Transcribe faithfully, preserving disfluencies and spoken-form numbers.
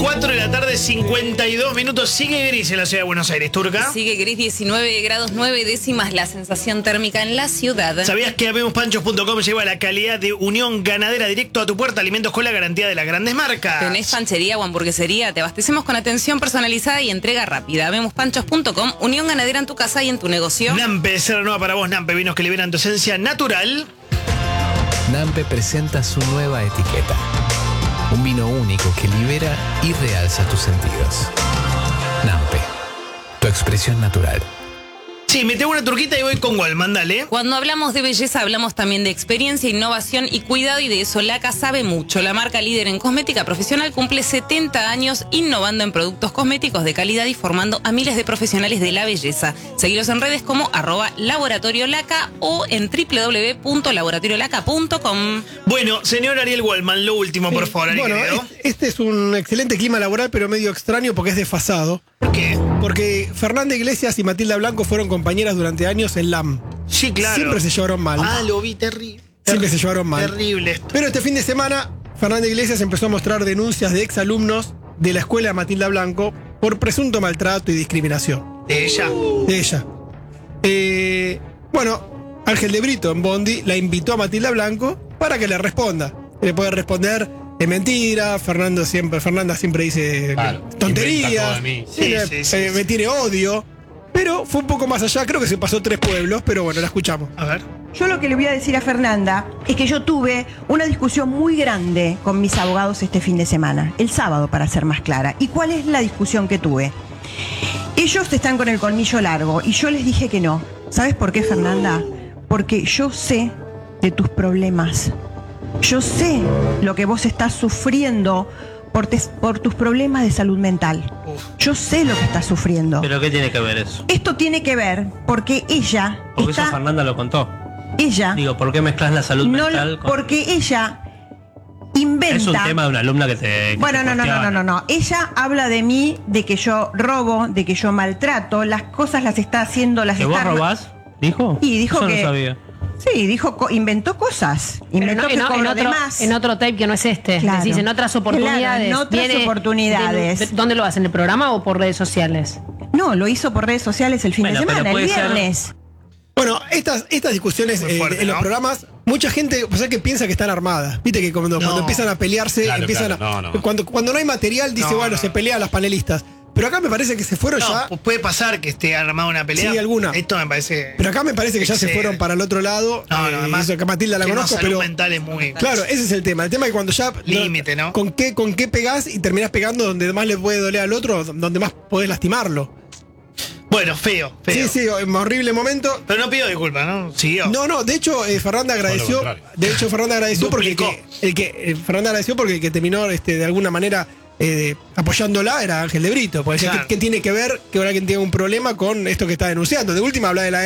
cuatro de la tarde, cincuenta y dos minutos. Sigue gris en la ciudad de Buenos Aires, Turca. Sigue gris, diecinueve grados nueve décimas la sensación térmica en la ciudad. ¿Sabías que habemos panchos punto com lleva la calidad de Unión Ganadera directo a tu puerta? Alimentos con la garantía de las grandes marcas. ¿Tenés panchería o hamburguesería? Te abastecemos con atención personalizada y entrega rápida. habemos panchos punto com, Unión Ganadera en tu casa y en tu negocio. Nampe, Cerra Nueva para vos, Nampe, vinos que liberan tu esencia natural. Nampe presenta su nueva etiqueta. Un vino único que libera y realza tus sentidos. Nampe, tu expresión natural. Sí, me tengo una turquita y voy con Walman, dale. Cuando hablamos de belleza, hablamos también de experiencia, innovación y cuidado, y de eso Laca sabe mucho. La marca líder en cosmética profesional cumple setenta años innovando en productos cosméticos de calidad y formando a miles de profesionales de la belleza. Seguilos en redes como arroba laboratorio laca o en doble u doble u doble u punto laboratorio laca punto com. Bueno, señor Ariel Walman, lo último, por favor, Ariel, Bueno, querido. este es un excelente clima laboral, pero medio extraño porque es desfasado. ¿Por qué? Porque Fernanda Iglesias y Matilda Blanco fueron compañeras durante años en L A M. Sí, claro. Siempre se llevaron mal. Ah, lo vi, terrible. Siempre se llevaron mal. Terrible esto. Pero este fin de semana, Fernanda Iglesias empezó a mostrar denuncias de exalumnos de la escuela Matilda Blanco por presunto maltrato y discriminación. De ella. De ella. Eh, bueno, Ángel de Brito en Bondi la invitó a Matilda Blanco para que le responda. Le puede responder de mentira, Fernando siempre, Fernanda siempre dice Claro, tonterías, inventa todo de mí. Sí, eh, sí, sí, eh, sí. me tiene odio. Pero fue un poco más allá, creo que se pasó tres pueblos, pero bueno, la escuchamos. A ver. Yo lo que le voy a decir a Fernanda es que yo tuve una discusión muy grande con mis abogados este fin de semana, el sábado para ser más clara. ¿Y cuál es la discusión que tuve? Ellos están con el colmillo largo y yo les dije que no. ¿Sabes por qué, Fernanda? Porque yo sé de tus problemas. Yo sé lo que vos estás sufriendo por, te- por tus problemas de salud mental. Yo sé lo que estás sufriendo. ¿Pero qué tiene que ver eso? Esto tiene que ver porque ella Porque está... eso Fernanda lo contó. Ella... Digo, ¿por qué mezclas la salud No, mental lo- con...? porque ella inventa. Es un tema de una alumna que te... que Bueno, te no, no, no, no, cuestiona. no, no. Ella habla de mí, de que yo robo, de que yo maltrato, las cosas las está haciendo, las ¿Que está... vos robás? ¿Dijo? Y dijo Eso que- no sabía. Sí, dijo, co- inventó cosas. Pero Inventó no- que en, cobro en de otro, más. en otro tape que no es este. Claro. Decís, en otras oportunidades. Claro, en otras Viene oportunidades. de- de- ¿Dónde lo hacen? ¿En el programa o por redes sociales? No, lo hizo por redes sociales el fin Bueno, de pero semana, el puede ser- viernes. Bueno, estas, estas discusiones Muy eh, fuerte, en los ¿no? programas, mucha gente o sea, que piensa que están armadas. Viste que cuando, No. cuando empiezan a pelearse, Claro, empiezan claro, a. no, no. Cuando, cuando no hay material, dice, No, bueno, no. se pelean las panelistas. Pero acá me parece que se fueron No, ya. pues puede pasar que esté armada una pelea. Sí, alguna. Esto me parece. Pero acá me parece que ya se Excede. fueron para el otro lado. No, no, eh, además. eso que a Matilda la que no, conozco, salud pero. mental es muy. Claro, ese es el tema. El tema es que cuando ya. Límite, ¿no? ¿Con qué, con qué pegás y terminás pegando donde más le puede doler al otro, donde más podés lastimarlo? Bueno, feo, feo. Sí, sí, un horrible momento. Pero no pido disculpas, ¿no? Siguió. No, no, de hecho, eh, Fernanda agradeció. contrario. De hecho, Fernanda agradeció porque el Duplicó. que, el que eh, Fernanda agradeció porque el que terminó este, de alguna manera eh, apoyándola era Ángel de Brito. Porque decía, Claro. ¿qué, qué tiene que ver que ahora quien tenga un problema con esto que está denunciando? De última habla de la